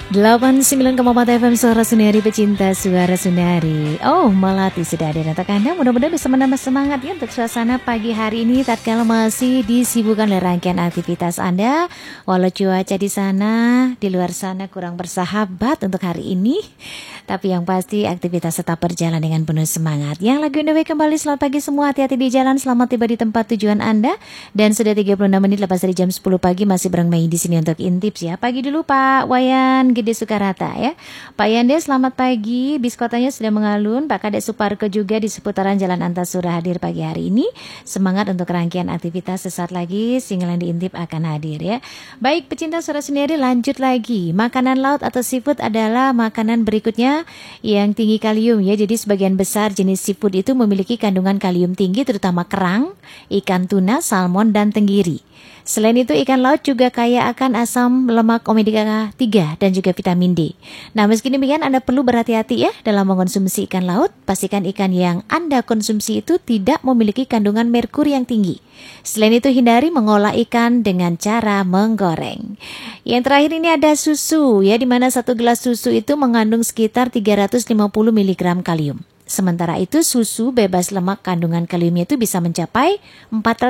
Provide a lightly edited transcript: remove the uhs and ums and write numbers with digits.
89,4 FM Suara Sunari, pecinta Suara Sunari. Oh, Melati sudah ada untuk Anda. Mudah-mudahan bisa menambah semangat ya untuk suasana pagi hari ini tatkala masih disibukkan oleh rangkaian aktivitas Anda. Walau cuaca di sana, di luar sana kurang bersahabat untuk hari ini, tapi yang pasti aktivitas tetap berjalan dengan penuh semangat. Yang lagi on the way kembali, selamat pagi semua, hati-hati di jalan, selamat tiba di tempat tujuan Anda. Dan sudah 36 menit lepas dari jam 10 pagi, masih bareng Mei di sini untuk Intips ya. Pagi dulu Pak Wayan Gede Sukarata ya. Pak Yande selamat pagi, bis kotanya sudah mengalun. Pak Kadek Suparko juga di seputaran Jalan Antasura hadir pagi hari ini. Semangat untuk rangkaian aktivitas, sesaat lagi single yang diintip akan hadir ya. Baik pecinta Suara Sunari, lanjut lagi. Makanan laut atau seafood adalah makanan berikutnya yang tinggi kalium ya. Jadi sebagian besar jenis seafood itu memiliki kandungan kalium tinggi, terutama kerang, ikan tuna, salmon, dan tenggiri. Selain itu, ikan laut juga kaya akan asam lemak omega 3 dan juga vitamin D. Nah, meski demikian Anda perlu berhati-hati ya dalam mengkonsumsi ikan laut. Pastikan ikan yang Anda konsumsi itu tidak memiliki kandungan merkuri yang tinggi. Selain itu, hindari mengolah ikan dengan cara menggoreng. Yang terakhir ini ada susu ya, di mana satu gelas susu itu mengandung sekitar 350 mg kalium. Sementara itu susu bebas lemak kandungan kaliumnya itu bisa mencapai 400